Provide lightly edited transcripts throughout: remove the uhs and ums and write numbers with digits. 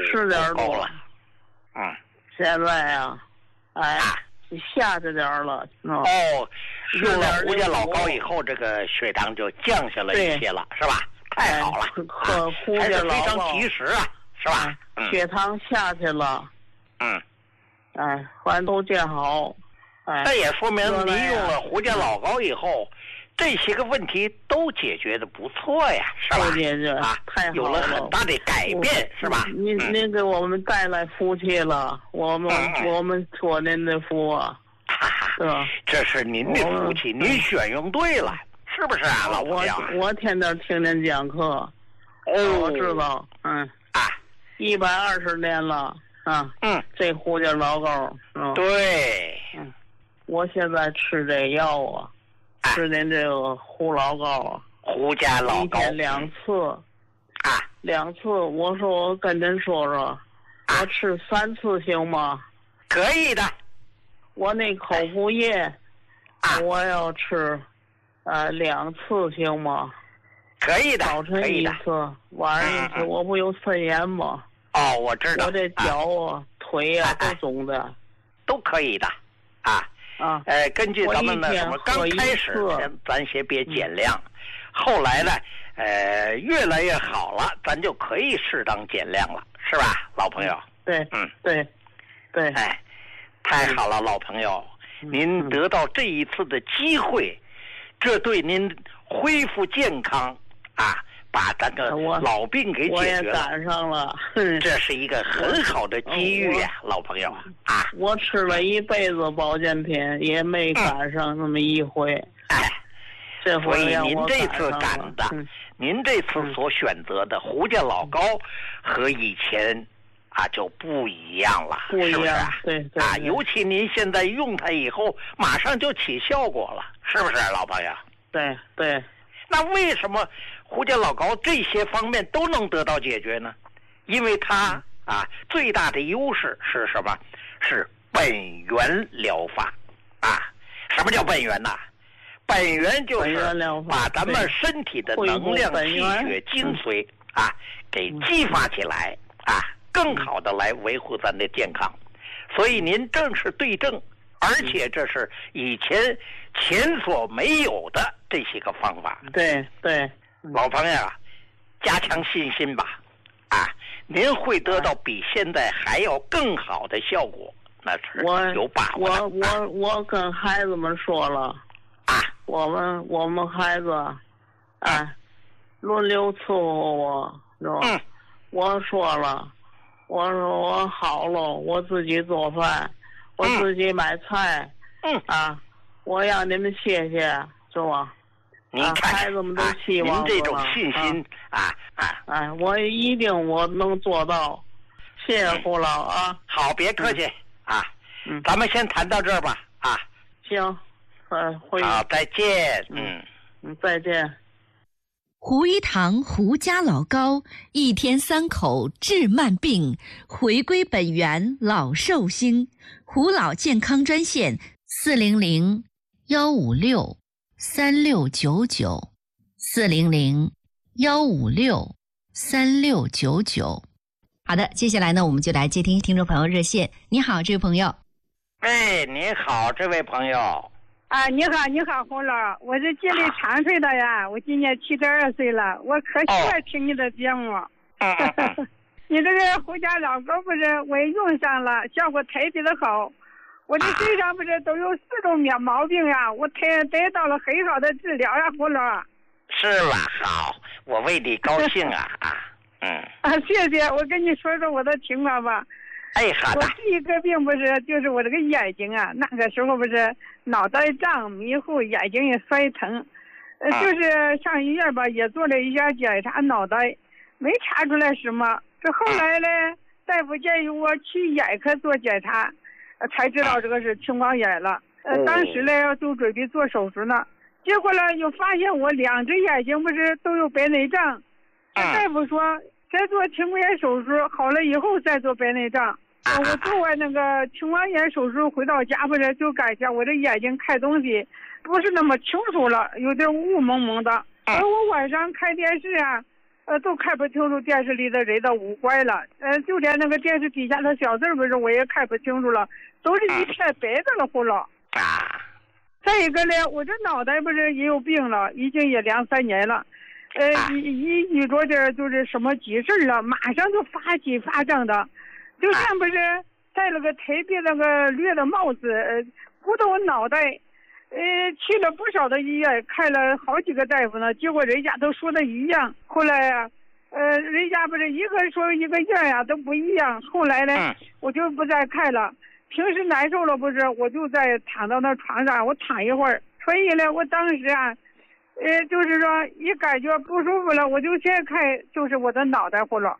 是点多了。 现在啊，下着点了。 用了胡家老膏以后，这个血糖就降下了一些了，是吧？太好了， 喝胡家老膏还是非常及时啊，是吧？ 血糖下去了。反正都见好。 这也说明您用了胡家老膏以后，这些个问题都解决的不错呀，是吧？ 都解决太好了， 有了很大的改变，是吧？ 您给我们带来福气了，我们托您的福啊，是吧？ 这是您的福气，您选用对了，是不是啊，老朋友？ 我天天听您讲课，我知道，120年了这胡家老膏， 对， 我现在吃这药啊。吃您这个胡老膏胡家老膏 1天2次2次。我说我跟您说说，我吃3次行吗？ 可以的。 我那口服液我要吃2次行吗？ 可以的， 早晨1次，晚上1次。我不有肾炎吗？ 我知道。 我这脚腿都肿的， 都可以的根据咱们呢什么刚开始咱先别减量，后来呢越来越好了，咱就可以适当减量了，是吧，老朋友？ 对，对， 太好了，老朋友，您得到这一次的机会，这对您恢复健康把咱个老病给解决了， 我也赶上了， 这是一个很好的机遇呀，老朋友我吃了一辈子保健品，也没赶上那么一回。这回所以您这次赶的，您这次所选择的胡家老膏和以前就不一样了， 不一样， 是不是？ 对， 尤其您现在用它以后，马上就起效果了，是不是，老朋友？ 对。 那为什么胡家老膏这些方面都能得到解决呢？因为它最大的优势是什么？是本源疗法什么叫本源呢？本源就是把咱们身体的能量、气血、精髓给激发起来更好的来维护咱的健康。所以您正是对症，而且这是以前所没有的这些个方法。 对， 老朋友加强信心吧您会得到比现在还要更好的效果，那是有把握的。 我跟孩子们说了我们孩子轮流伺候我，是吧？我说了，我说我好了，我自己做饭，我自己买菜，我让你们谢谢，是吧？ 您看， 孩子们都希望您这种信心我一定我能做到，谢谢胡老好，别客气咱们先谈到这儿吧行， 好，再见， 再见。 胡一堂胡家老膏，1天3口治慢病，回归本源老寿星。胡老健康专线400-156-3699，400-156-3699。好的，接下来呢，我们就来接听听众朋友热线。你好，这位朋友。 你好，这位朋友。 你好，胡老，我是吉林长春的呀，我今年72岁了，我可喜欢听你的节目。你这个胡家老膏不是我也用上了，效果特别的好。我这身上不是都有4种毛病呀，我得到了很好的治疗呀，胡老。 是吧？好，我为你高兴谢谢，我跟你说说我的情况吧。 好的。 我第一个病不是就是我这个眼睛那个时候不是脑袋胀迷糊，眼睛也酸疼，就是上医院吧也做了一下检查，脑袋没查出来什么。这后来呢，大夫建议我去眼科做检查，才知道这个是青光眼了。当时呢就准备做手术呢，结果呢又发现我2只眼睛不是都有白内障。大夫说再做青光眼手术好了以后再做白内障。我做完那个青光眼手术回到家不是就感觉我这眼睛看东西不是那么清楚了，有点雾蒙蒙的。我晚上看电视都看不清楚电视里的人的五官了，就连那个电视底下的小字不是我也看不清楚了，都是一片白的了，胡老。再一个呢，我这脑袋不是也有病了，已经也2、3年了，一遇着这就是什么急事了，马上就发起发胀的，就像不是戴了个特别那个绿的帽子，鼓到我脑袋。去了不少的医院，看了好几个大夫呢，结果人家都说的一样。后来啊，人家不是一个说一个样呀，都不一样。后来呢，我就不再看了。平时难受了不是，我就在躺到那床上，我躺一会儿。所以呢，我当时啊，就是说一感觉不舒服了，我就先看就是我的脑袋呼噜。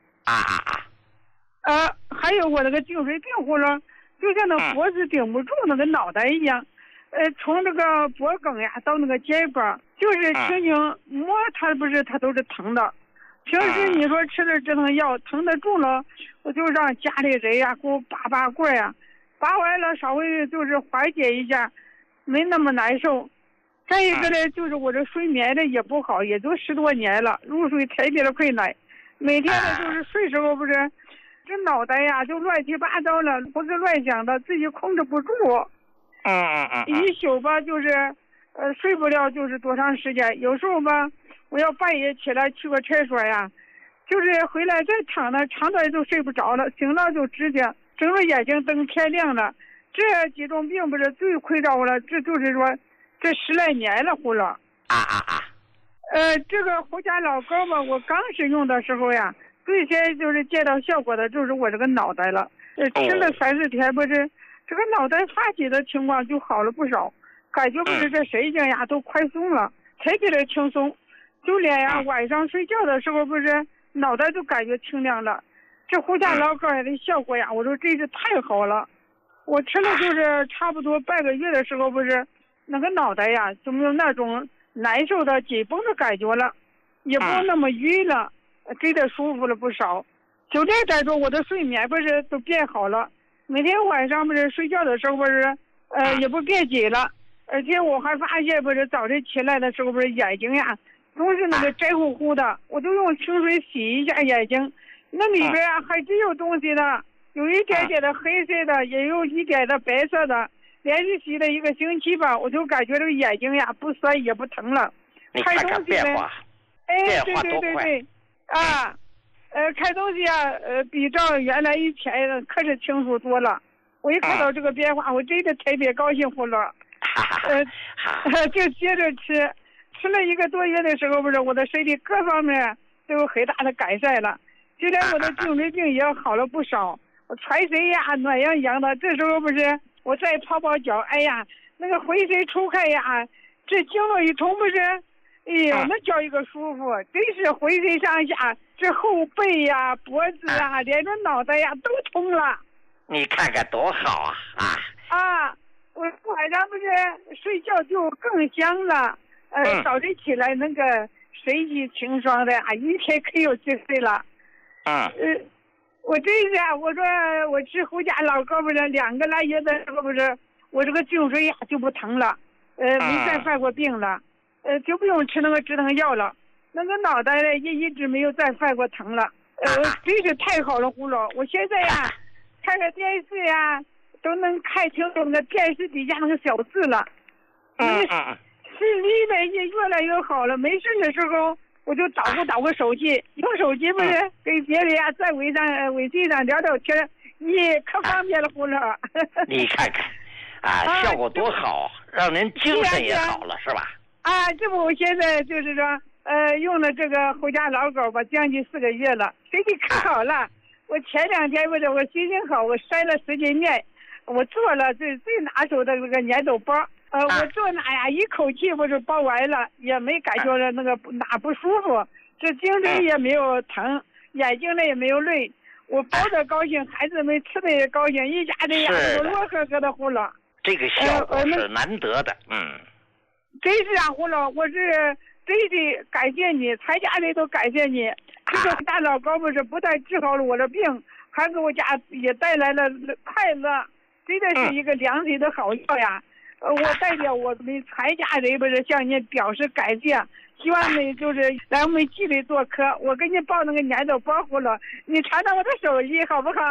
还有我那个颈椎病呼噜，就像那脖子顶不住那个脑袋一样。从这个脖梗呀到那个肩膀，就是轻轻摸它，不是它都是疼的。平时你说吃了止疼药疼得住了，我就让家里人呀给我拔罐呀，拔完了稍微就是缓解一下，没那么难受。再一个呢，就是我这睡眠的也不好，也都10多年了，入睡特别的困难，每天呢就是睡时候不是，这脑袋呀就乱七八糟了，胡思乱想的，自己控制不住。一宿吧，就是睡不了，就是多长时间。有时候吧，我要半夜起来去个厕所呀，就是回来再躺那长短都睡不着了，醒了就直接睁着眼睛等天亮了。这几种病不是最困扰我了，这就是说这10来年了，胡了。这个胡家老膏吧，我刚使用的时候呀，最先就是见到效果的就是我这个脑袋了。吃了3、4天不是。这个脑袋发起的情况就好了不少，感觉不是这神经呀都快松了，特别的轻松，就连呀晚上睡觉的时候不是脑袋都感觉清亮了。这胡家老膏的效果呀，我说真是太好了。我吃了就是差不多半个月的时候，不是那个脑袋呀就没有那种难受的紧绷的感觉了，也不那么晕了，真的舒服了不少。就这感觉我的睡眠不是都变好了。每天晚上不是睡觉的时候不是，也不变紧了，而且我还发现不是早晨起来的时候不是眼睛呀，总是那个白乎乎的，我就用清水洗一下眼睛，那里边啊还真有东西的，有一点点的黑色的，也有一点的白色的，连续洗了1个星期吧，我就感觉这个眼睛呀不酸也不疼了。 看东西呢， 对看东西啊，比照原来以前可是清楚多了。我一看到这个变化，我真的特别高兴胡了。就接着吃了1个多月的时候，不是我的身体各方面都有很大的改善了，就连我的颈椎病也好了不少。我全身呀暖洋洋的，这时候不是我再泡脚，哎呀，那个浑身出汗呀，这经络一通不是。哎呦，那叫一个舒服，真是浑身上下，这后背呀、脖子啊，连着脑袋呀都通了。 你看看多好啊！ 我晚上不是睡觉就更香了，早晨起来那个神气清爽的啊，一天可有精神了。我真是啊，我说我吃胡家老膏不是2个来月的时候不是，我这个颈椎呀就不疼了，没再犯过病了。就不用吃那个止疼药了，那个脑袋呢也一直没有再犯过疼了，真是太好了胡老。我现在呀看个电视呀都能看清楚那个电视底下那个小字了，视力呢也越来越好了。没事的时候我就捣鼓手机，用手机不是跟别人呀在微信上聊聊天，可方便了胡老。 你看看效果多好，让人精神也好了，是吧？ 这不我现在就是说，用了这个胡家老膏吧，将近4个月了，身体可好了。我前2天不是我心情好，我筛了10斤面，我做了最拿手的那个粘豆包，我做那呀一口气不是包完了，也没感觉着那个哪不舒服，这颈椎也没有疼，眼睛呢也没有累，我包的高兴，孩子们吃的也高兴，一家人呀都乐呵呵的胡了。 这个效果是难得的， 真是啊，胡老，我是真的感谢你，全家人都感谢你。这个大老膏不是不但治好了我的病，还给我家也带来了快乐，真的是一个良心的好药呀。我代表我们全家人不是向您表示感谢， 希望你就是来我们纪律做客，我给你报那个年度保护了，你传到我的手机好不好？